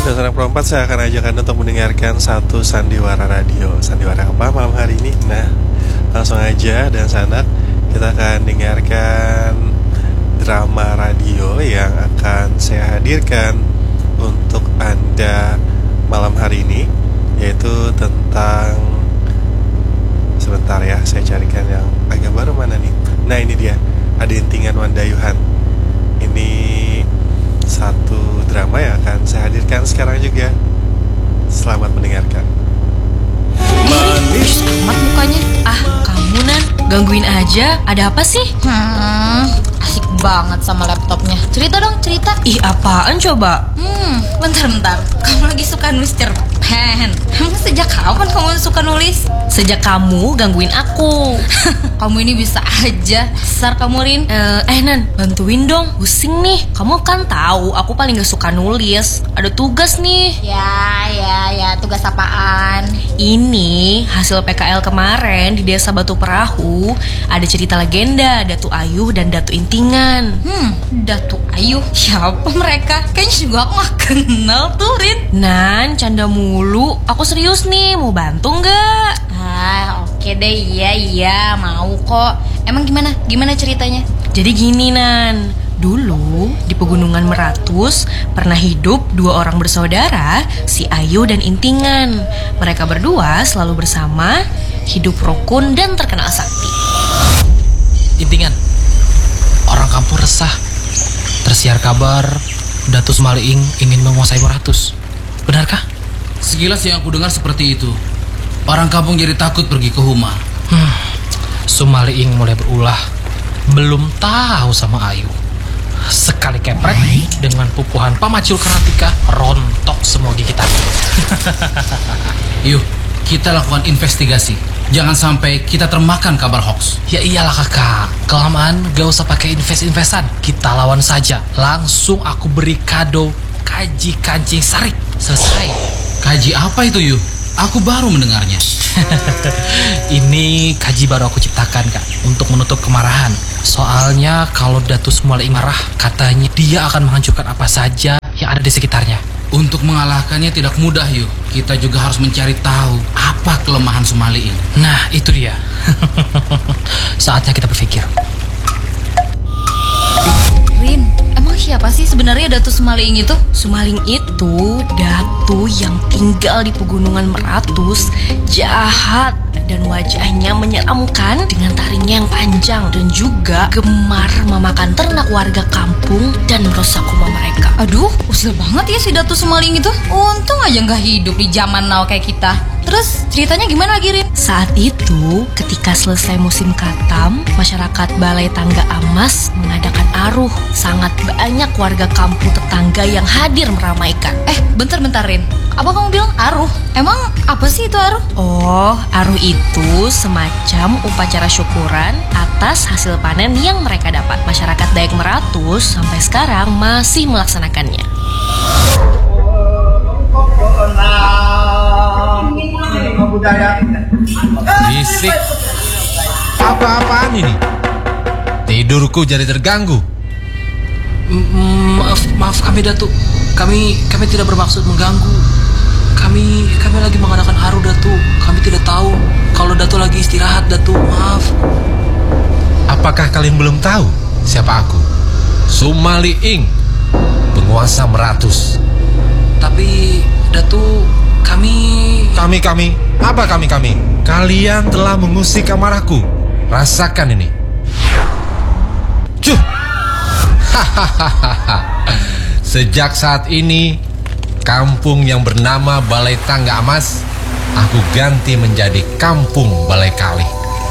Dan Sanak Perempat, saya akan ajak Anda untuk mendengarkan satu sandiwara radio. Sandiwara apa malam hari ini? Nah, langsung aja dan Sanak, kita akan dengarkan drama radio yang akan saya hadirkan untuk Anda malam hari ini, yaitu tentang, sebentar ya, saya carikan yang agak baru mana nih. Nah, ini dia, Ada Intingan Wandayuhan. Ini satu drama yang akan saya hadirkan sekarang juga. Selamat mendengarkan. Manis amat mukanya. Kamu Nan, gangguin aja. Ada apa sih? Asik banget sama laptopnya. Cerita dong, cerita. Ih, apaan coba? Bentar. Kamu lagi suka nulis cerpen? Emang sejak kapan kamu suka nulis? Sejak kamu gangguin aku. Kamu ini bisa aja. Dasar kamu, Rin. Nan, bantuin dong. Pusing nih. Kamu kan tahu aku paling gak suka nulis. Ada tugas nih. Ya, tugas apaan? Ini hasil PKL kemarin di Desa Batu Perahu. Ada cerita legenda Datu Ayuh dan Datu Intingan. Datu Ayuh? Siapa mereka? Kayaknya juga aku gak kenal tuh, Rin. Nan, canda mulu. Aku serius nih, mau bantu nggak? Oke deh, iya, mau kok. Emang gimana ceritanya? Jadi gini Nan, dulu di Pegunungan Meratus pernah hidup dua orang bersaudara, si Ayu dan Intingan. Mereka berdua selalu bersama, hidup rukun dan terkenal sakti. Intingan, orang kampung resah. Tersiar kabar Datu Sumaliing ingin menguasai Meratus. Benarkah? Sekilas yang aku dengar seperti itu. Orang kampung jadi takut pergi ke Huma. Sumaliing mulai berulah. Belum tahu sama Ayu. Sekali keprek dengan pupuhan pamacul karatika, rontok semua gigitannya. Yuk, kita lakukan investigasi. Jangan sampai kita termakan kabar hoax. Ya iyalah kakak, kelamaan gak usah pakai investan. Kita lawan saja. Langsung aku beri kado kaji kancing sarik. Selesai. Kaji apa itu, Yuk? Aku baru mendengarnya. Ini kaji baru aku ciptakan kak, untuk menutup kemarahan. Soalnya kalau Datu Sumaliing marah, katanya dia akan menghancurkan apa saja yang ada di sekitarnya. Untuk mengalahkannya tidak mudah, Yuk. Kita juga harus mencari tahu apa kelemahan Sumaliing. Nah, itu dia. Saatnya kita berpikir. Rin, emang siapa sih sebenarnya Datu Sumaliing itu? Sumaling itu datu yang tinggal di Pegunungan Meratus, jahat dan wajahnya menyeramkan dengan taringnya yang panjang, dan juga gemar memakan ternak warga kampung dan merusak rumah mereka. Aduh, usil banget ya si Datu Sumaliing itu. Untung aja gak hidup di zaman now kayak kita. Terus ceritanya gimana lagi, Rin? Saat itu, ketika selesai musim katam, masyarakat Balai Tangga Amas mengadakan aruh. Sangat banyak warga kampung tetangga yang hadir meramaikan. Bentar, Rin. Apa kamu bilang aruh? Emang apa sih itu aruh? Oh, aruh itu semacam upacara syukuran atas hasil panen yang mereka dapat. Masyarakat Dayak Meratus sampai sekarang masih melaksanakannya. Bisik. Apa-apaan ini? Tidurku jadi terganggu. Maaf kami Datu. Kami tidak bermaksud mengganggu. Kami lagi mengadakan aruh Datu. Kami tidak tahu kalau Datu lagi istirahat Datu. Maaf. Apakah kalian belum tahu siapa aku? Sumaliing, penguasa Meratus. Tapi Datu, kami. Apa kami? Kalian telah mengusik amarahku. Rasakan ini. Cuh. Sejak saat ini, kampung yang bernama Balai Tangga Amas aku ganti menjadi Kampung Balai Kali.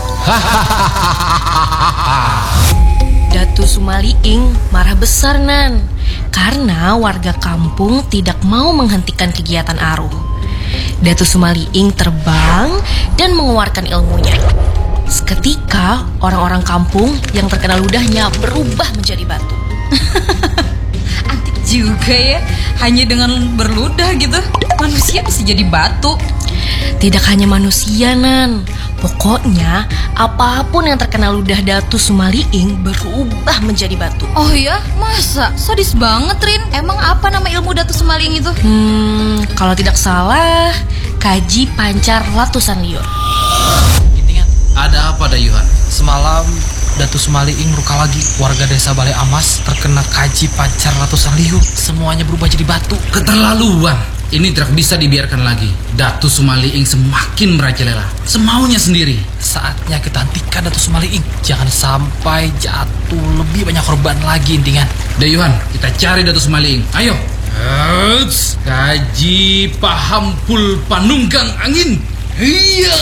Datu Sumaliing marah besar Nan, karena warga kampung tidak mau menghentikan kegiatan aruh. Datu Sumaliing terbang dan mengeluarkan ilmunya. Seketika orang-orang kampung yang terkena ludahnya berubah menjadi batu. Antik juga ya, hanya dengan berludah gitu manusia bisa jadi batu. Tidak hanya manusia Nan, pokoknya apapun yang terkena ludah Datu Sumaliing berubah menjadi batu. Oh ya, masa? Sadis banget Rin. Emang apa nama ilmu Datu Sumaliing? Sumaliing itu? Kalau tidak salah, Kaji Pancar Latusan Liur. Ingat, Ada apa Dayuhan? semalam Datu Sumaliing meruka lagi. Warga desa Balai Amas terkena Kaji Pancar Latusan Liur. Semuanya berubah jadi batu. Keterlaluan. Ini tidak bisa dibiarkan lagi. Datu Sumaliing semakin merajalela, semaunya sendiri. Saatnya kita hentikan Datu Sumaliing. Jangan sampai jatuh lebih banyak korban lagi, Intingan. Dayuhan, kita cari Datu Sumaliing. Ayo. Huts, Kaji Pahampul Panunggang Angin. Iya.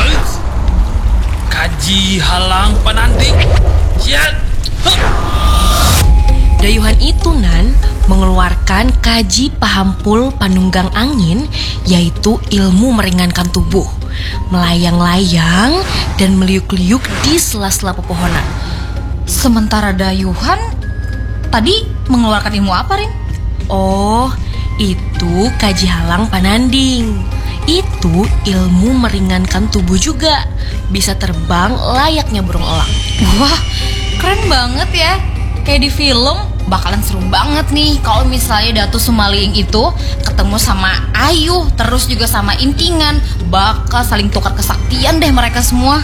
Kaji Halang Pananding. Siap. Dayuhan itu Nan mengeluarkan Kaji Pahampul Panunggang Angin, yaitu ilmu meringankan tubuh, melayang-layang dan meliuk-liuk di sela-sela pepohonan. Sementara Dayuhan tadi mengeluarkan ilmu apa, Rin? Oh, itu Kaji Halang Pananding. Itu ilmu meringankan tubuh juga, bisa terbang layaknya burung elang. Wah, keren banget ya. Kayak di film. Bakalan seru banget nih kalau misalnya Datu Sumaliing itu ketemu sama Ayu, terus juga sama Intingan. Bakal saling tukar kesaktian deh mereka semua.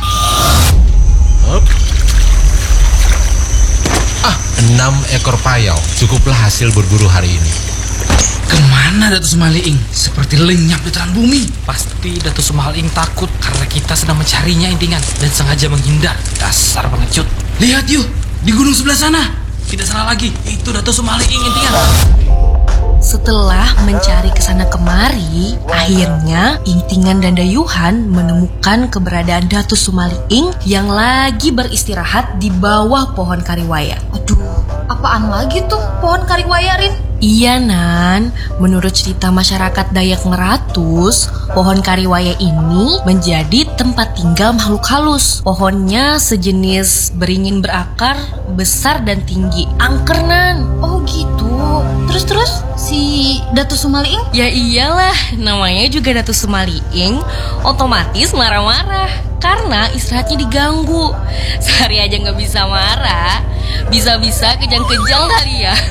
6 ekor payau, cukuplah hasil berburu hari ini. Kemana Datu Sumaliing? Seperti lenyap di telan bumi. Pasti Datu Sumaliing takut karena kita sedang mencarinya, Intingan, dan sengaja menghindar. Dasar pengecut. Lihat yuk, di gunung sebelah sana. Tidak salah lagi, itu Datu Sumaliing, Intingan. Setelah mencari kesana kemari, akhirnya Intingan dan Dayuhan menemukan keberadaan Datu Sumaliing yang lagi beristirahat di bawah pohon kariwaya. Aduh, apaan lagi tuh pohon kariwaya, Rin? Iya Nan, menurut cerita masyarakat Dayak Ngeratus, pohon kariwaya ini menjadi tempat tinggal makhluk halus. Pohonnya sejenis beringin berakar, besar dan tinggi, angker Nan. Oh gitu. Terus si Datu Sumaliing? Ya iyalah, namanya juga Datu Sumaliing, otomatis marah-marah karena istirahatnya diganggu. Sehari aja nggak bisa marah, bisa-bisa kejang-kejang kali ya.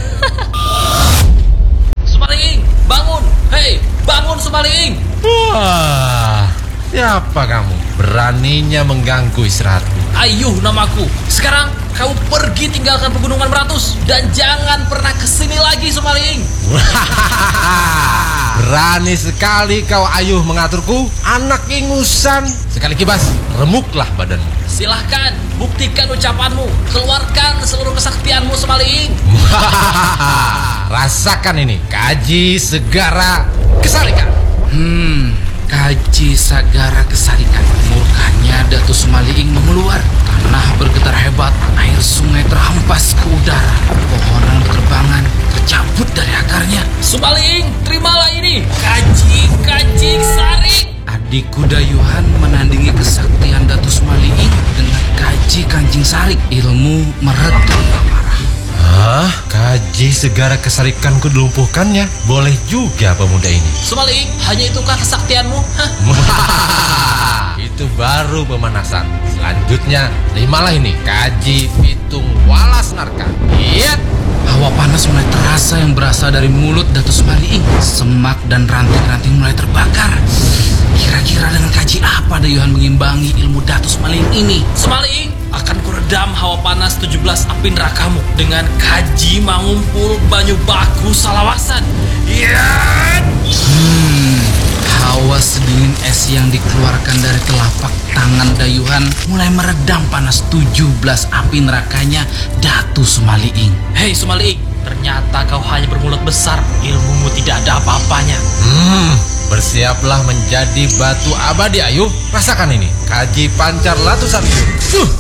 Sumaliing, bangun! Hei, bangun Sumaliing! Wah, siapa kamu? Beraninya mengganggu istirahatku. Ayuh namaku. Sekarang kamu pergi tinggalkan pegunungan Meratus dan jangan pernah kesini lagi, Sumaliing. Berani sekali kau Ayuh mengaturku, anak ingusan. Sekali kibas, remuklah badanmu. Silahkan, buktikan ucapanmu. Keluarkan seluruh kesaktianmu, Sumaliing. Rasakan ini, Kaji Segara Kesarikan. Kaji Sagara Kesarikan. Murkanya Datu Sumaliing mengeluar. Tanah bergetar hebat, air sungai terhampas ke udara. Pohonan berterbangan, tercabut dari akarnya. Sumaliing, terimalah ini. Kaji Sarik. Adikku Dayuhan menandingi kesaktian Datu Sumaliing dengan Kaji Kancing Sarik. Ilmu meredam amarah. Hah? Kaji Segara Kesarikanku dilumpuhkannya. Boleh juga pemuda ini. Sumaliing, hanya itukah kesaktianmu? Hah? Itu baru pemanasan. Selanjutnya, terimalah ini, Kaji Pitung Walas Narka. Iya. Hawa panas mulai terasa yang berasal dari mulut Datu Sumaliing. Semak dan ranting-ranting mulai terbakar. Kira-kira dengan kaji apa Dayuhan mengimbangi ilmu Datu Sumaliing ini? Sumaliing, akan kuredam hawa panas 17 api nerakamu dengan Kaji Mangumpul Banyu Baku Salawasan. Iya. Hawa sedingin es yang dikeluarkan dari telapak tangan Dayuhan mulai meredam panas 17 api nerakanya Datu Sumaliing. Hei Sumaliing, ternyata kau hanya bermulut besar. Ilmumu tidak ada apa-apanya. Bersiaplah menjadi batu abadi Ayuh. Rasakan ini, Kaji Pancar Latusan Liur.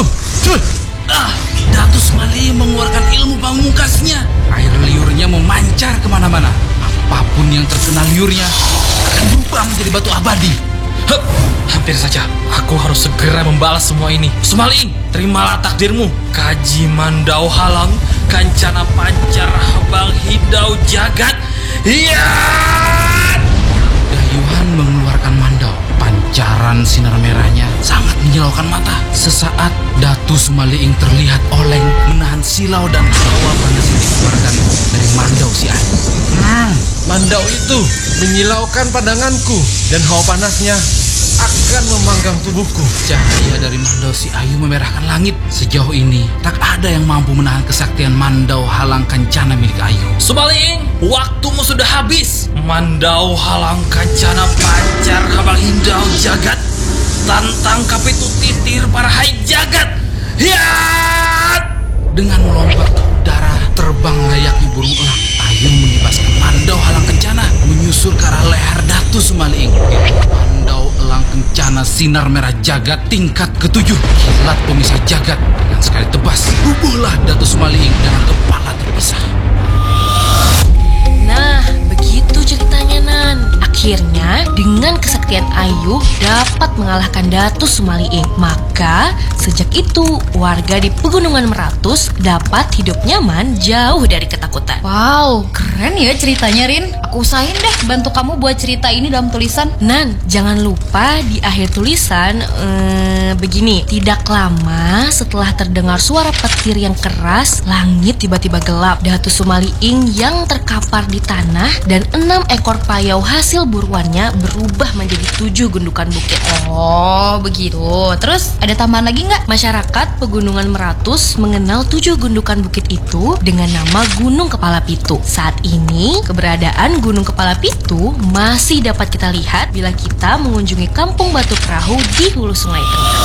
Datu Sumaliing mengeluarkan ilmu pamungkasnya. Air liurnya memancar kemana-mana. Apapun yang terkena liurnya akan berubah menjadi batu abadi. Hup, hampir saja. Aku harus segera membalas semua ini. Sumaliing, terimalah takdirmu. Kaji Mandau Halang, Kancana Pancar Habang Hidau Jagat. Iya. Dayuhan mengeluarkan mandau. Pancaran sinar merahnya sangat menyilaukan mata. Sesaat Datu Sumaliing terlihat oleng menahan silau dan hawa panas yang dikeluarkan dari mandau si Ayu. Mandau itu menyilaukan pandanganku dan hawa panasnya akan memanggang tubuhku. Cahaya dari Mandau si Ayu memerahkan langit. Sejauh ini tak ada yang mampu menahan kesaktian Mandau Halang Kencana milik Ayu. Sumaling, waktumu sudah habis. Mandau Halang Kencana Pancar Habang Hindau Jagat, tantang kapitu titir para hai jagat. Hiat! Dengan melompat ke udara, terbang layaknya burung elang, Ayu menibaskan Mandau Halang Kencana menyusul ke arah leher Datu Sumali Ing. Mandau Elang Kencana Sinar Merah Jagat tingkat ke-7, kilat pemisah jagat dengan sekali tebas rubuhlah Datu Sumali Ing dengan kepala terpisah. Nah, begitu ceritanya, Nan. Akhirnya, dengan kesaktian Ayu dapat mengalahkan Datu Sumali Ing. Maka, sejak itu, warga di Pegunungan Meratus dapat hidup nyaman jauh dari ketakutan. Wow, keren ya ceritanya, Rin. Aku usahain deh bantu kamu buat cerita ini dalam tulisan. Nan, jangan lupa di akhir tulisan begini. Tidak lama setelah terdengar suara petir yang keras, langit tiba-tiba gelap. Datu Sumali Ing yang terkapar di tanah dan 6 ekor payau hasil buruannya berubah menjadi 7 gundukan bukit. Oh, begitu. Terus ada tambahan lagi nggak? Masyarakat Pegunungan Meratus mengenal 7 gundukan bukit itu dengan nama Gunung Kepala Pitu. Saat ini, keberadaan Gunung Kepala Pitu masih dapat kita lihat bila kita mengunjungi Kampung Batu Perahu di hulu Sungai Tengah.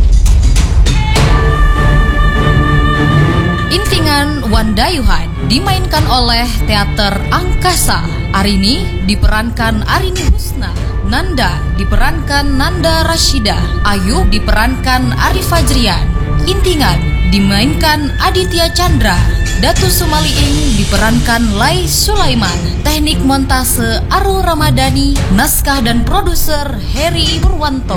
Intingan Wandayuhan dimainkan oleh Teater Angkasa. Arini diperankan Arini Husna, Nanda diperankan Nanda Rashida, Ayu diperankan Arif Fajrian, Intingan dimainkan Aditya Chandra, Datu Sumali Ing diperankan Lai Sulaiman, teknik montase Aru Ramadhani, naskah dan produser Heri Purwanto.